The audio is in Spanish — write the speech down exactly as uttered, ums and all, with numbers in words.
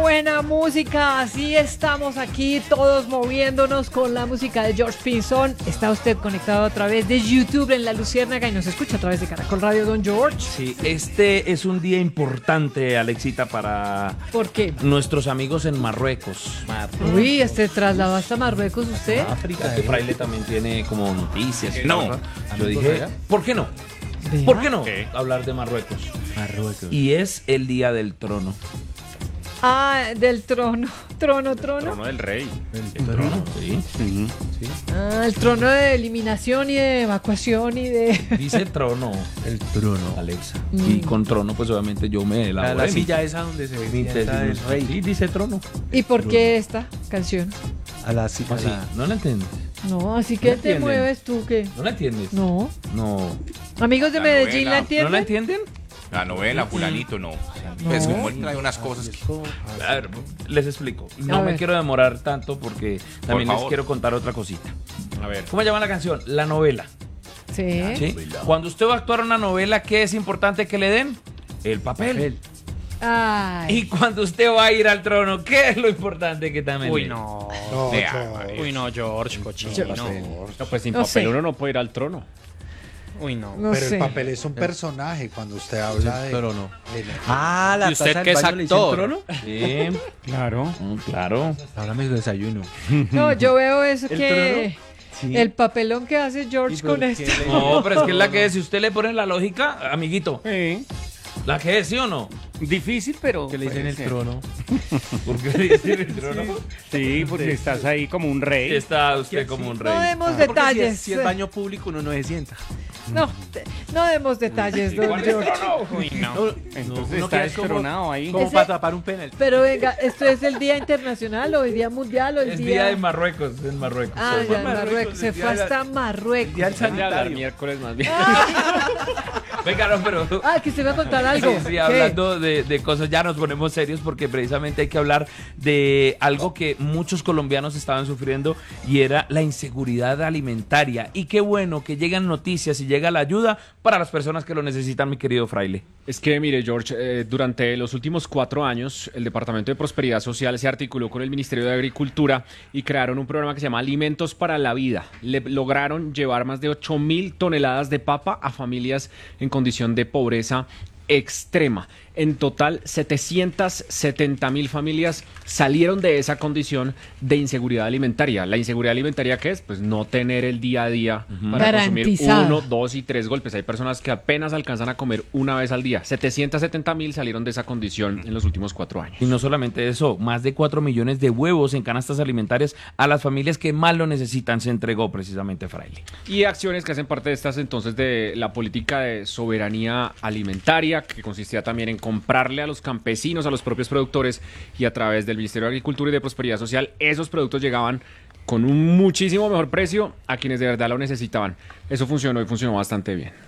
buena música, así estamos aquí todos moviéndonos con la música de George Pinzón. Está usted conectado a través de YouTube en La Luciérnaga y nos escucha a través de Caracol Radio, don George. Sí, este es un día importante, Alexita, para ¿Por qué? nuestros amigos en Marruecos. Marruecos. Uy, este trasladó hasta Marruecos usted. África, este fraile también tiene como noticias. No. Yo dije, ¿por qué no? Vea. ¿Por qué no? ¿Qué? Hablar de Marruecos. Marruecos. Y es el día del trono. Ah, del trono, trono, trono. Trono del rey. El trono, sí. Ah, el trono de eliminación y de evacuación y de... Dice trono, El trono. Alexa. Mm. Y con trono, pues obviamente yo me La, elaboré. la silla esa donde se mi sienta el intestino. rey. Sí, dice trono. ¿Y por qué esta canción? A la silla. Así, ¿no la entiendes? No, así que No te entienden. mueves tú, ¿qué? ¿No la entiendes? No. No. Amigos de La Medellín, novela. ¿la ¿No entienden? la entienden? La novela, fulanito, no. Pues como él trae unas cosas que... A ver, les explico. No A me ver. quiero demorar tanto porque también les favor. quiero contar otra cosita. A ver. ¿Cómo llama la canción? La novela. Sí. ¿Sí? Cuando usted va a actuar una novela, ¿qué es importante que le den? El papel. Ay. Y cuando usted va a ir al trono, ¿qué es lo importante que también Uy, le den? no. No, Vea, George. María. Uy, no, George, cochino. Yo- No. No, pues sin No papel sé. uno no puede ir al trono. Uy, no. No Pero sé. el papel es un personaje cuando usted habla de... Pero no. de- Ah, la ¿Y usted taza qué del es baño le dicen actor? trono. Sí, Claro. mm, claro. Háblame de desayuno. No, yo veo eso ¿El que... Sí. El papelón que hace George ¿Y por con qué esto. le- No, pero es que es la que es. Si usted le pone la lógica, amiguito, Sí. la que es, ¿sí o no? Difícil, pero. Que le dicen puede el ser. trono. ¿Por qué le dice el trono? Sí, porque estás ahí como un rey. Está usted como un rey. No demos Porque si detalles. es, si es baño público uno no se sienta. No, te- no demos detalles, don George. Uy, no. No, entonces uno está queda como- descoronado ahí. Como Ese- para tapar un penal. Pero venga, ¿esto es el Día Internacional o el Día Mundial o el Es día...? día de Marruecos, en Marruecos. Ah, Sí, ya, en Marruecos, Marruecos. Se el día fue de la- hasta Marruecos. día del Vamos a hablar sanitario. miércoles más bien. Venga, no, pero... Ah, que se va a contar algo. Sí, sí, ¿Qué? hablando de, de cosas, ya nos ponemos serios porque precisamente hay que hablar de algo que muchos colombianos estaban sufriendo y era la inseguridad alimentaria. Y qué bueno que llegan noticias y llega la ayuda para las personas que lo necesitan, mi querido Fraile. Es que, mire, George, eh, durante los últimos cuatro años, el Departamento de Prosperidad Social se articuló con el Ministerio de Agricultura y crearon un programa que se llama Alimentos para la Vida. Le lograron llevar más de ocho mil toneladas de papa a familias en condición de pobreza extrema. En total, setecientas setenta mil familias salieron de esa condición de inseguridad alimentaria. ¿La inseguridad alimentaria qué es? Pues no tener el día a día para consumir Garantizado. uno, dos y tres golpes. Hay personas que apenas alcanzan a comer una vez al día. setecientas setenta mil salieron de esa condición en los últimos cuatro años. Y no solamente eso, más de cuatro millones de huevos en canastas alimentarias a las familias que más lo necesitan se entregó precisamente Fraile. Y acciones que hacen parte de estas entonces de la política de soberanía alimentaria, que consistía también en comprarle a los campesinos, a los propios productores, y a través del Ministerio de Agricultura y de Prosperidad Social, esos productos llegaban con un muchísimo mejor precio a quienes de verdad lo necesitaban. Eso funcionó y funcionó bastante bien.